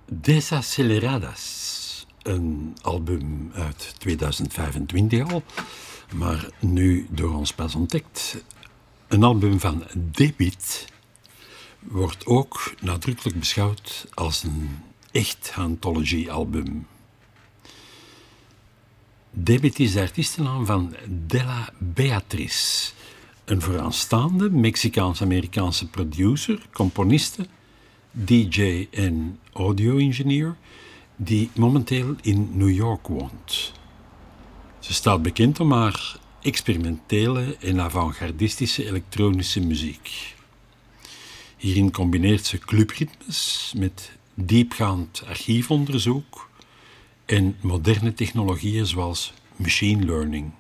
Desaceleradas, een album uit 2025 al, maar nu door ons pas ontdekt. Een album van Debit wordt ook nadrukkelijk beschouwd als een echt anthology-album. Debit is de artiestennaam van Della Beatriz, een vooraanstaande Mexicaans-Amerikaanse producer, componiste, DJ en audio-engineer die momenteel in New York woont. Ze staat bekend om haar experimentele en avant-gardistische elektronische muziek. Hierin combineert ze clubritmes met diepgaand archiefonderzoek en moderne technologieën zoals machine learning.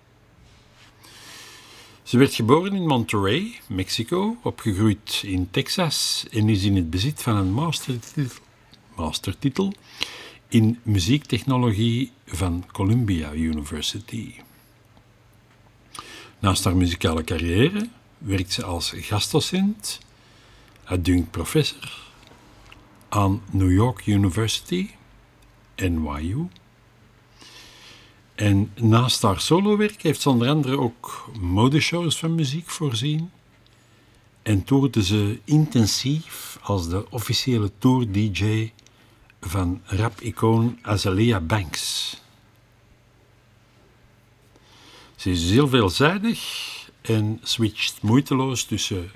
Ze werd geboren in Monterrey, Mexico, opgegroeid in Texas en is in het bezit van een mastertitel in muziektechnologie van Columbia University. Naast haar muzikale carrière werkt ze als gastdocent, adjunct professor aan New York University, NYU. En naast haar solowerk heeft ze onder andere ook modeshows van muziek voorzien en toerde ze intensief als de officiële tour-dj van rap-icoon Azealia Banks. Ze is heel veelzijdig en switcht moeiteloos tussen